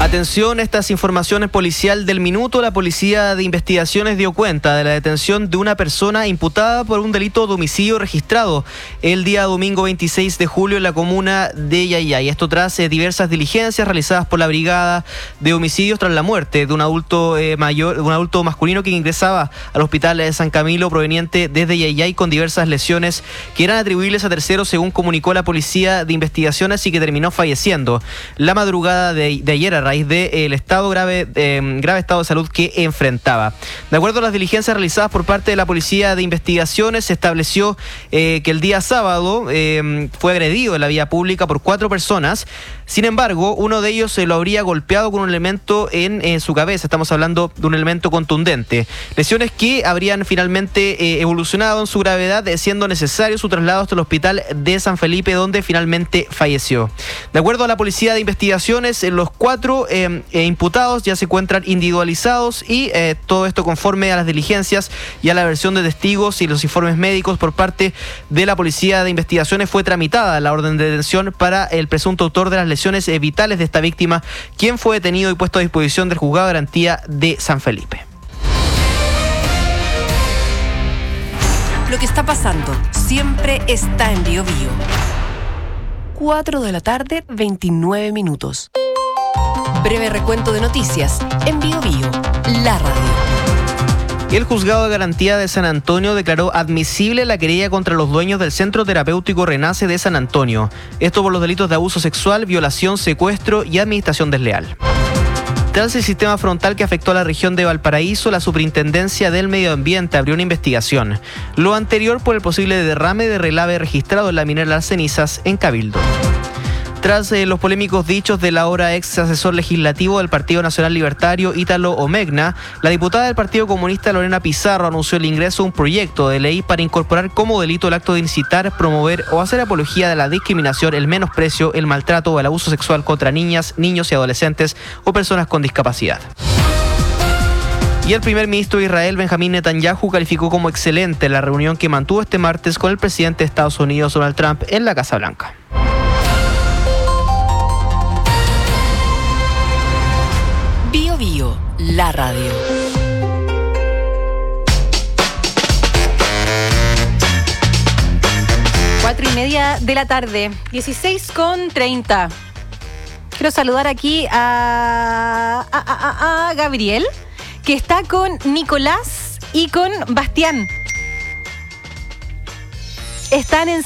Atención, estas informaciones policial del minuto. La Policía de Investigaciones dio cuenta de la detención de una persona imputada por un delito de homicidio registrado el día domingo 26 de julio en la comuna de Yayay. Esto tras diversas diligencias realizadas por la Brigada de Homicidios tras la muerte de un adulto masculino que ingresaba al hospital de San Camilo proveniente desde Yayay con diversas lesiones que eran atribuibles a terceros, según comunicó la Policía de Investigaciones, y que terminó falleciendo la madrugada de ayer a raíz del grave estado de salud que enfrentaba. De acuerdo a las diligencias realizadas por parte de la Policía de Investigaciones, se estableció que el día sábado fue agredido en la vía pública por 4 personas. Sin embargo, uno de ellos se lo habría golpeado con un elemento en su cabeza. Estamos hablando de un elemento contundente. Lesiones que habrían finalmente evolucionado en su gravedad, siendo necesario su traslado hasta el hospital de San Felipe, donde finalmente falleció. De acuerdo a la Policía de Investigaciones, los 4 imputados ya se encuentran individualizados y todo esto conforme a las diligencias y a la versión de testigos y los informes médicos por parte de la Policía de Investigaciones. Fue tramitada la orden de detención para el presunto autor de las lesiones vitales de esta víctima, quien fue detenido y puesto a disposición del Juzgado de Garantía de San Felipe. Lo que está pasando siempre está en Bio Bio. 4 de la tarde, 29 minutos. Breve recuento de noticias en Bio Bio, la radio. El Juzgado de Garantía de San Antonio declaró admisible la querella contra los dueños del Centro Terapéutico Renace de San Antonio. Esto por los delitos de abuso sexual, violación, secuestro y administración desleal. Tras el sistema frontal que afectó a la región de Valparaíso, la Superintendencia del Medio Ambiente abrió una investigación. Lo anterior por el posible derrame de relave registrado en la minera Las Cenizas en Cabildo. Tras los polémicos dichos del ahora ex asesor legislativo del Partido Nacional Libertario, Ítalo Omegna, la diputada del Partido Comunista Lorena Pizarro anunció el ingreso de un proyecto de ley para incorporar como delito el acto de incitar, promover o hacer apología de la discriminación, el menosprecio, el maltrato o el abuso sexual contra niñas, niños y adolescentes o personas con discapacidad. Y el primer ministro de Israel, Benjamín Netanyahu, calificó como excelente la reunión que mantuvo este martes con el presidente de Estados Unidos, Donald Trump, en la Casa Blanca. Bio Bio, la radio. Cuatro y media de la tarde, 16:30. Quiero saludar aquí a Gabriel, que está con Nicolás y con Bastián. Están en